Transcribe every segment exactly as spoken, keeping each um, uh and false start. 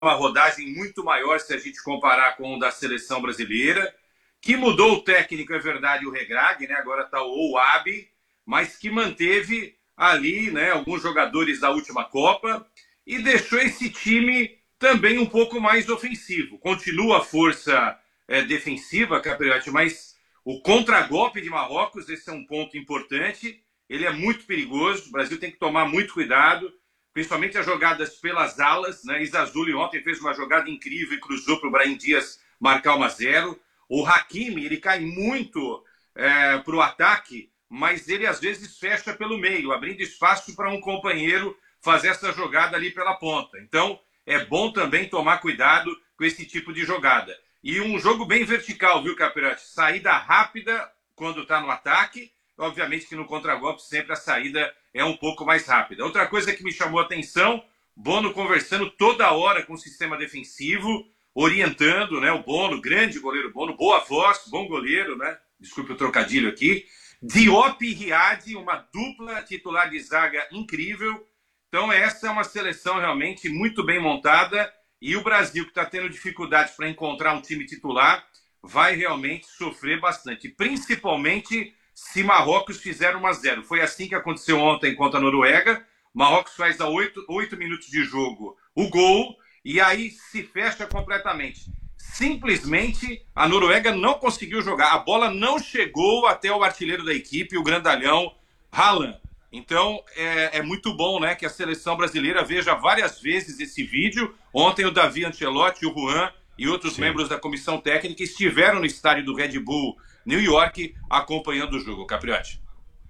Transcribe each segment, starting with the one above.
uma rodagem muito maior se a gente comparar com o da seleção brasileira, que mudou o técnico, é verdade, o Regrag, né? Agora está o Ouabi, mas que manteve ali, né, alguns jogadores da última Copa e deixou esse time também um pouco mais ofensivo. Continua a força é, defensiva, Capriotti, mas o contragolpe de Marrocos, esse é um ponto importante, ele é muito perigoso, o Brasil tem que tomar muito cuidado, principalmente as jogadas pelas alas, né? Isazuli ontem fez uma jogada incrível e cruzou para o Brahim Dias marcar um a zero. O Hakimi, ele cai muito é, para o ataque, mas ele às vezes fecha pelo meio, abrindo espaço para um companheiro fazer essa jogada ali pela ponta. Então, é bom também tomar cuidado com esse tipo de jogada. E um jogo bem vertical, viu, Capriotti? Saída rápida quando está no ataque. Obviamente que no contragolpe sempre a saída é um pouco mais rápida. Outra coisa que me chamou a atenção, Bono conversando toda hora com o sistema defensivo, orientando, né, o Bono, grande goleiro Bono, boa voz, bom goleiro, né? Desculpe o trocadilho aqui. Diop e Riad, uma dupla titular de zaga incrível. Então essa é uma seleção realmente muito bem montada e o Brasil, que está tendo dificuldades para encontrar um time titular, vai realmente sofrer bastante, principalmente se Marrocos fizer um a zero. Foi assim que aconteceu ontem contra a Noruega. Marrocos faz a oito minutos de jogo o gol e aí se fecha completamente. Simplesmente a Noruega não conseguiu jogar. A bola não chegou até o artilheiro da equipe, o grandalhão Haaland. Então é, é muito bom, né, que a seleção brasileira veja várias vezes esse vídeo. Ontem o Davi Ancelotti, o Juan e outros Sim. membros da comissão técnica estiveram no estádio do Red Bull New York acompanhando o jogo. Capriotti.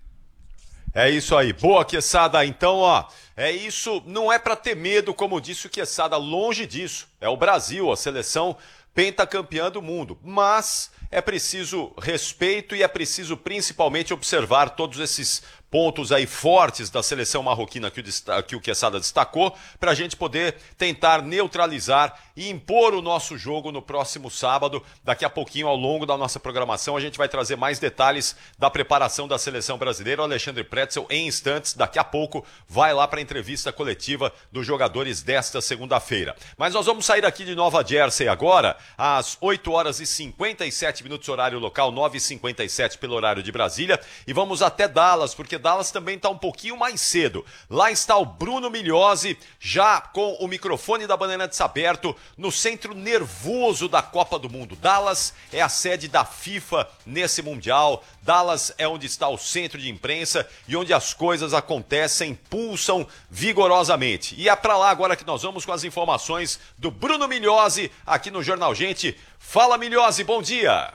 É isso aí. Boa, Quesada. Então, ó, é isso. Não é para ter medo, como disse o Quesada, longe disso. É o Brasil, a seleção pentacampeã do mundo. Mas é preciso respeito e é preciso principalmente observar todos esses pontos aí fortes da seleção marroquina que o, que o Quesada destacou, para a gente poder tentar neutralizar e impor o nosso jogo no próximo sábado. Daqui a pouquinho, ao longo da nossa programação, a gente vai trazer mais detalhes da preparação da seleção brasileira. O Alexandre Pretzel, em instantes, daqui a pouco, vai lá para a entrevista coletiva dos jogadores desta segunda-feira. Mas nós vamos sair aqui de Nova Jersey agora, às oito horas e cinquenta e sete minutos, horário local, nove e cinquenta e sete pelo horário de Brasília, e vamos até Dallas, porque Dallas também está um pouquinho mais cedo. Lá está o Bruno Migliozzi, já com o microfone da Bandeirantes aberto, no centro nervoso da Copa do Mundo. Dallas é a sede da FIFA nesse Mundial. Dallas é onde está o centro de imprensa e onde as coisas acontecem, pulsam vigorosamente. E é para lá agora que nós vamos com as informações do Bruno Migliozzi aqui no Jornal Gente. Fala, Migliozzi, bom dia!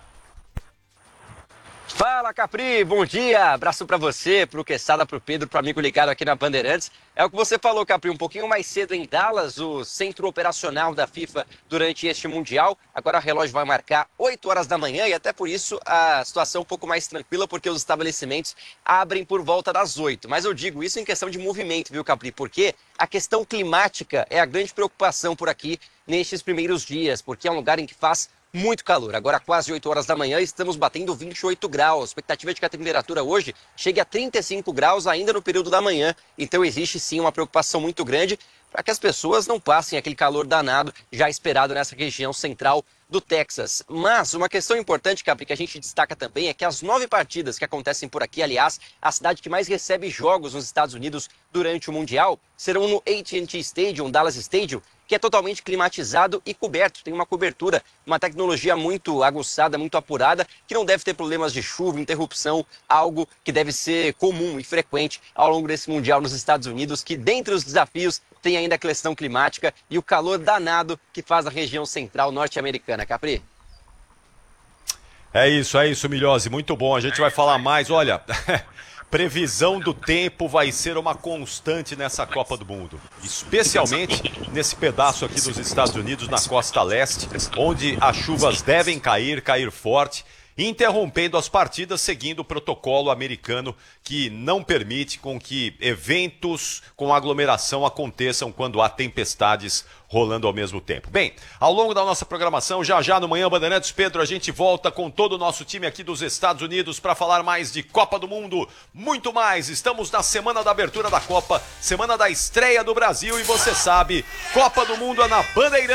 Fala, Capri, bom dia, abraço pra você, pro Quesada, pro Pedro, pro amigo ligado aqui na Bandeirantes. É o que você falou, Capri, um pouquinho mais cedo em Dallas, o centro operacional da FIFA durante este Mundial. Agora o relógio vai marcar oito horas da manhã e até por isso a situação é um pouco mais tranquila, porque os estabelecimentos abrem por volta das oito. Mas eu digo isso em questão de movimento, viu, Capri? Porque a questão climática é a grande preocupação por aqui nestes primeiros dias, porque é um lugar em que faz muito calor. Agora, quase oito horas da manhã, estamos batendo vinte e oito graus. A expectativa é de que a temperatura hoje chegue a trinta e cinco graus ainda no período da manhã. Então, existe sim uma preocupação muito grande para que as pessoas não passem aquele calor danado já esperado nessa região central do Texas. Mas uma questão importante, Capri, que a gente destaca também é que as nove partidas que acontecem por aqui, aliás, a cidade que mais recebe jogos nos Estados Unidos durante o Mundial, serão no A T and T Stadium, Dallas Stadium, que é totalmente climatizado e coberto. Tem uma cobertura, uma tecnologia muito aguçada, muito apurada, que não deve ter problemas de chuva, interrupção, algo que deve ser comum e frequente ao longo desse Mundial nos Estados Unidos, que dentre os desafios tem ainda a questão climática e o calor danado que faz a região central norte-americana. Capri? É isso, é isso, Migliozzi, muito bom. A gente vai falar mais, olha... Previsão do tempo vai ser uma constante nessa Copa do Mundo, especialmente nesse pedaço aqui dos Estados Unidos, na costa leste, onde as chuvas devem cair, cair forte. interrompendo as partidas seguindo o protocolo americano que não permite com que eventos com aglomeração aconteçam quando há tempestades rolando ao mesmo tempo. Bem, ao longo da nossa programação, já já no Manhã Bandeirantes, Pedro, a gente volta com todo o nosso time aqui dos Estados Unidos para falar mais de Copa do Mundo, muito mais. Estamos na semana da abertura da Copa, semana da estreia do Brasil e você sabe, Copa do Mundo é na Bandeirantes.